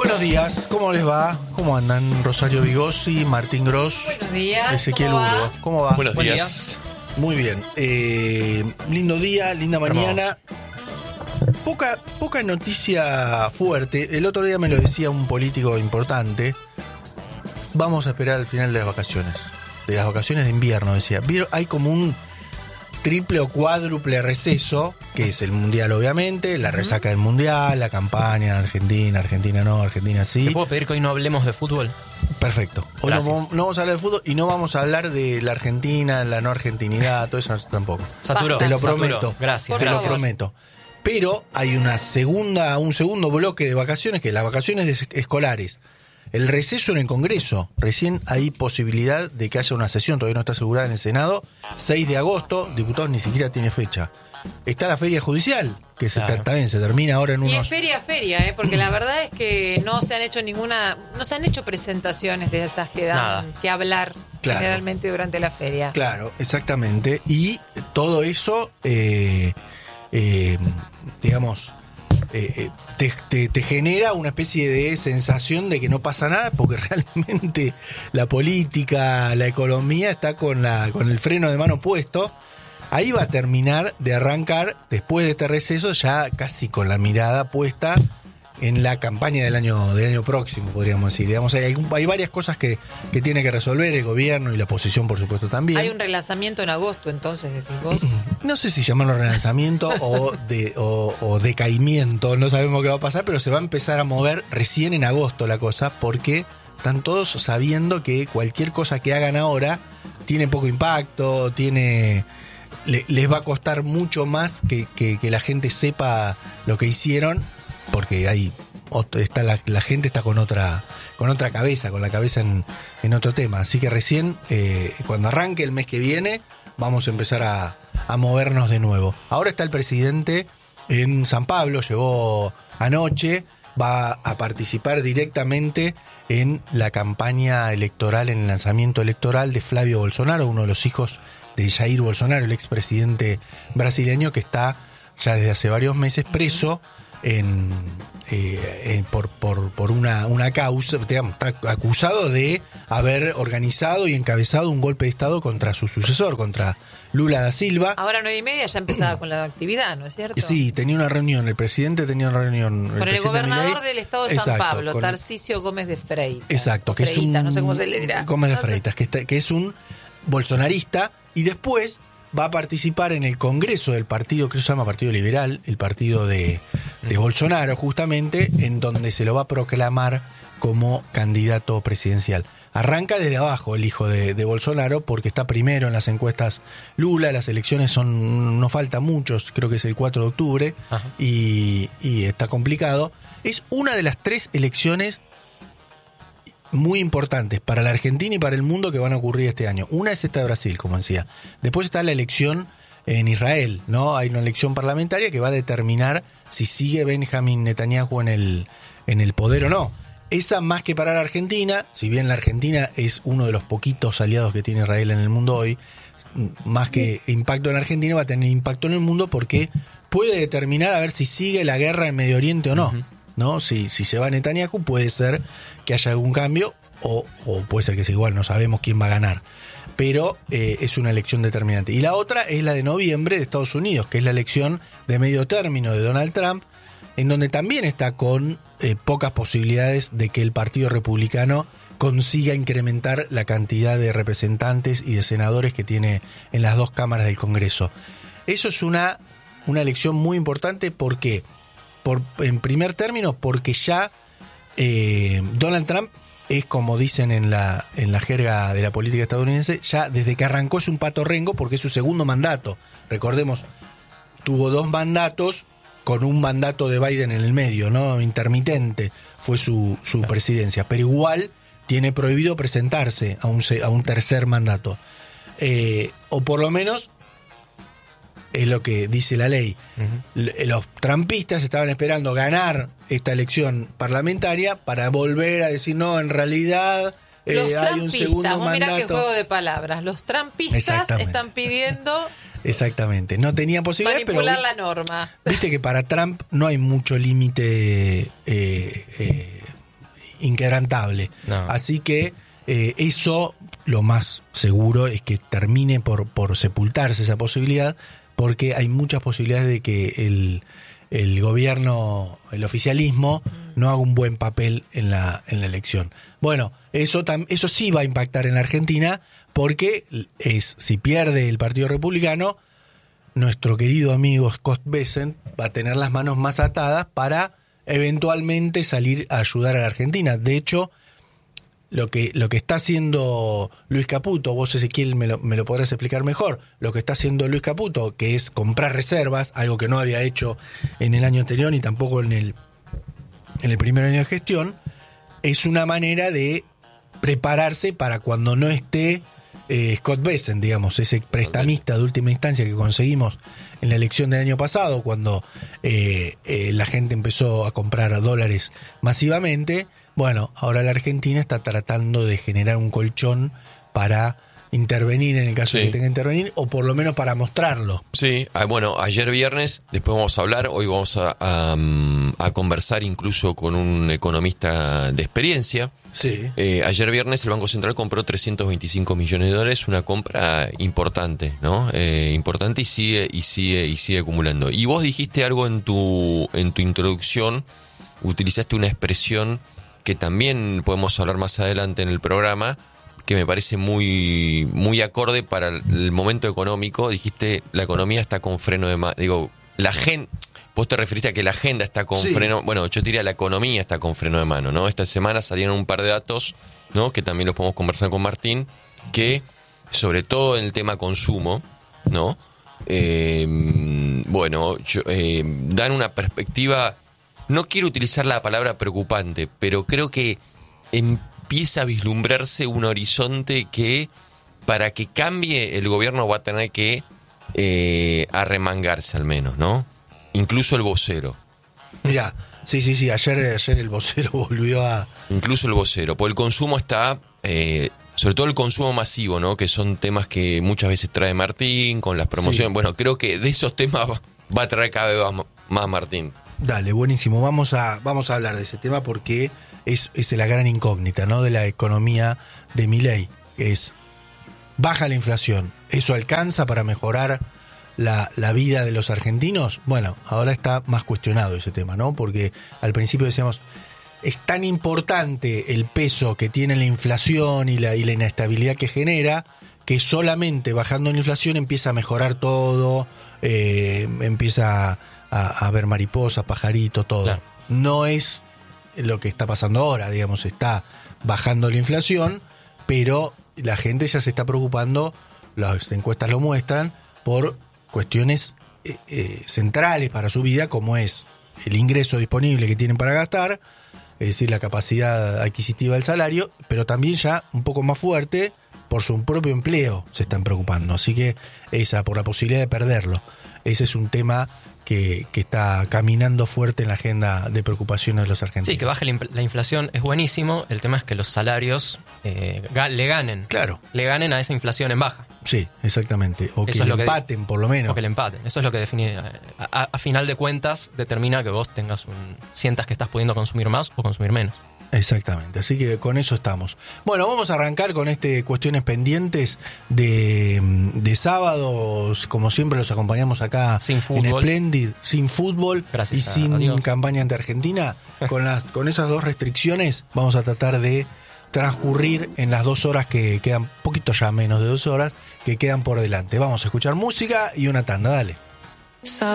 Buenos días, ¿cómo les va? ¿Cómo andan? Rosario Vigossi, Martín Gross. Buenos días. Ezequiel Urdo. ¿Cómo va? Buenos días. Muy bien. Lindo día, linda mañana. Poca noticia fuerte. El otro día me lo decía un político importante. Vamos a esperar al final de las vacaciones. De las vacaciones de invierno, decía. Hay como un triple o cuádruple receso, que es el Mundial obviamente, la resaca del Mundial, la campaña, Argentina no, Argentina sí. ¿Te puedo pedir que hoy no hablemos de fútbol? Perfecto. Hoy no vamos a hablar de fútbol y no vamos a hablar de la Argentina, la no argentinidad, todo eso tampoco. Saturó. Te lo Saturó. prometo. Gracias. Te lo prometo. Pero hay un segundo bloque de vacaciones, que las vacaciones escolares. El receso en el Congreso. Recién hay posibilidad de que haya una sesión, todavía no está asegurada en el Senado. 6 de agosto, diputados ni siquiera tiene fecha. Está la feria judicial, que también se termina ahora en unos... Y es feria, porque la verdad es que no se han hecho presentaciones de esas que dan que hablar generalmente durante la feria. Claro, exactamente. Y todo eso, digamos... te genera una especie de sensación de que no pasa nada, porque realmente la política, la economía está con el freno de mano puesto. Ahí va a terminar de arrancar, después de este receso, ya casi con la mirada puesta en la campaña del año próximo, podríamos decir. Digamos, hay varias cosas que tiene que resolver el gobierno y la oposición, por supuesto, también. Hay un relanzamiento en agosto, entonces, decís vos. No sé si llamarlo relanzamiento o decaimiento, no sabemos qué va a pasar, pero se va a empezar a mover recién en agosto la cosa, porque están todos sabiendo que cualquier cosa que hagan ahora tiene poco impacto, les va a costar mucho más que la gente sepa lo que hicieron, porque ahí está la gente está con otra cabeza, con la cabeza en otro tema. Así que recién, cuando arranque el mes que viene, vamos a empezar a movernos de nuevo. Ahora está el presidente en San Pablo, llegó anoche, va a participar directamente en la campaña electoral, en el lanzamiento electoral de Flavio Bolsonaro, uno de los hijos de Jair Bolsonaro, el expresidente brasileño que está ya desde hace varios meses preso por una causa, digamos, está acusado de haber organizado y encabezado un golpe de Estado contra su sucesor, contra Lula da Silva. Ahora 9:30 ya empezaba con la actividad, ¿no es cierto? Sí, tenía una reunión, el presidente tenía una reunión con el gobernador Milei, del estado de San Pablo, Tarcisio Gómez de Freitas. Exacto, que Freitas, es un... no sé cómo se le dirá. Gómez de Freitas, que es un bolsonarista, y después va a participar en el Congreso del partido que se llama Partido Liberal, el partido de Bolsonaro, justamente, en donde se lo va a proclamar como candidato presidencial. Arranca desde abajo el hijo de Bolsonaro, porque está primero en las encuestas Lula. Las elecciones no falta muchos, creo que es el 4 de octubre, y está complicado. Es una de las 3 elecciones muy importantes para la Argentina y para el mundo que van a ocurrir este año. Una es esta de Brasil, como decía. Después está la elección en Israel, ¿no? Hay una elección parlamentaria que va a determinar si sigue Benjamin Netanyahu en el poder o no. Esa, más que para la Argentina, si bien la Argentina es uno de los poquitos aliados que tiene Israel en el mundo hoy, más que impacto en la Argentina, va a tener impacto en el mundo porque puede determinar a ver si sigue la guerra en Medio Oriente o no. ¿No? Si se va Netanyahu, puede ser que haya algún cambio, o puede ser que sea igual, no sabemos quién va a ganar. Pero es una elección determinante. Y la otra es la de noviembre de Estados Unidos, que es la elección de medio término de Donald Trump, en donde también está con pocas posibilidades de que el Partido Republicano consiga incrementar la cantidad de representantes y de senadores que tiene en las 2 cámaras del Congreso. Eso es una elección muy importante porque... en primer término, porque ya Donald Trump es, como dicen en la jerga de la política estadounidense, ya desde que arrancó es un pato rengo, porque es su segundo mandato. Recordemos, tuvo 2 mandatos con un mandato de Biden en el medio, ¿no? Intermitente fue su presidencia, pero igual tiene prohibido presentarse a un tercer mandato. O por lo menos... es lo que dice la ley. Los trumpistas estaban esperando ganar esta elección parlamentaria para volver a decir, no, en realidad hay un segundo mandato. Mirá qué juego de palabras. Los trumpistas están pidiendo... Exactamente. No tenía posibilidad, manipular la norma. Viste que para Trump no hay mucho límite inquebrantable. No. Así que eso, lo más seguro es que termine por sepultarse esa posibilidad, porque hay muchas posibilidades de que el gobierno, el oficialismo, no haga un buen papel en la elección. Bueno, eso sí va a impactar en la Argentina, porque si pierde el Partido Republicano, nuestro querido amigo Scott Bessent va a tener las manos más atadas para eventualmente salir a ayudar a la Argentina. De hecho, lo que está haciendo Luis Caputo, vos, Ezequiel, me lo podrás explicar mejor, lo que está haciendo Luis Caputo, que es comprar reservas, algo que no había hecho en el año anterior ni tampoco en el primer año de gestión, es una manera de prepararse para cuando no esté Scott Bessent, digamos, ese prestamista de última instancia que conseguimos en la elección del año pasado, cuando la gente empezó a comprar dólares masivamente. Bueno, ahora la Argentina está tratando de generar un colchón para intervenir en el caso de que tenga que intervenir, o por lo menos para mostrarlo. Sí, bueno, ayer viernes, después vamos a hablar, hoy vamos a conversar incluso con un economista de experiencia. Sí. Ayer viernes el Banco Central compró $325 millones, una compra importante, ¿no? Importante y sigue acumulando. Y vos dijiste algo en tu introducción, utilizaste una expresión que también podemos hablar más adelante en el programa, que me parece muy, muy acorde para el momento económico. Dijiste, la economía está con freno de mano. Digo, la gente, vos te referiste a que la agenda está con freno. Bueno, yo diría la economía está con freno de mano, ¿no? Esta semana salieron un par de datos, ¿no? Que también los podemos conversar con Martín, que sobre todo en el tema consumo, ¿no? Dan una perspectiva. No quiero utilizar la palabra preocupante, pero creo que empieza a vislumbrarse un horizonte que, para que cambie, el gobierno va a tener que arremangarse al menos, ¿no? Incluso el vocero. Mirá, sí, ayer el vocero volvió a... Incluso el vocero, porque el consumo está, sobre todo el consumo masivo, ¿no? Que son temas que muchas veces trae Martín con las promociones. Sí. Bueno, creo que de esos temas va a traer cada vez más Martín. Dale, buenísimo. Vamos a hablar de ese tema porque es la gran incógnita, ¿no? De la economía de Milei. Es baja la inflación. ¿Eso alcanza para mejorar la vida de los argentinos? Bueno, ahora está más cuestionado ese tema, ¿no? Porque al principio decíamos, es tan importante el peso que tiene la inflación y la inestabilidad que genera, que solamente bajando la inflación empieza a mejorar todo, empieza a ver mariposas, pajaritos, todo. Claro. No es lo que está pasando ahora, digamos, está bajando la inflación, pero la gente ya se está preocupando, las encuestas lo muestran, por cuestiones centrales para su vida, como es el ingreso disponible que tienen para gastar, es decir, la capacidad adquisitiva del salario, pero también ya un poco más fuerte, por su propio empleo se están preocupando. Así que por la posibilidad de perderlo. Ese es un tema que está caminando fuerte en la agenda de preocupaciones de los argentinos. Sí, que baje la inflación es buenísimo. El tema es que los salarios le ganen. Claro. Le ganen a esa inflación en baja. Sí, exactamente. O que le empaten, por lo menos. O que le empaten. Eso es lo que define. A final de cuentas, determina que vos sientas que estás pudiendo consumir más o consumir menos. Exactamente, así que con eso estamos. Bueno, vamos a arrancar con cuestiones pendientes de sábados. Como siempre los acompañamos acá sin fútbol. En Splendid, sin fútbol. Gracias y sin campaña ante Argentina. Con esas dos restricciones vamos a tratar de transcurrir en las 2 horas que quedan, poquito ya menos de 2 horas, que quedan por delante. Vamos a escuchar música y una tanda, dale.